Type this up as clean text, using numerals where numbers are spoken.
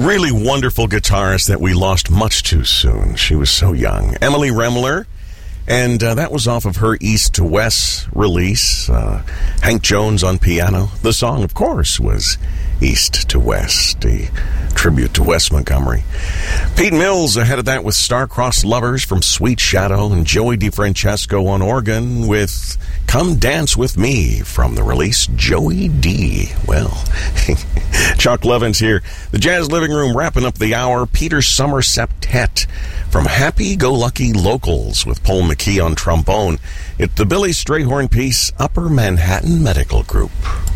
really wonderful guitarist that we lost much too soon. She was so young. Emily Remler. And that was off of her East to West release. Hank Jones on piano. The song, of course, was East to West, a tribute to Wes Montgomery. Pete Mills ahead of that with Star-Crossed Lovers from Sweet Shadow, and Joey DeFrancesco on organ with Come Dance With Me from the release Joey D. Well, Chuck Levin's here. The Jazz Living Room wrapping up the hour. Peter Summer Septet from Happy Go Lucky Locals with Paul McKee on trombone. It's the Billy Strayhorn piece, Upper Manhattan Medical Group.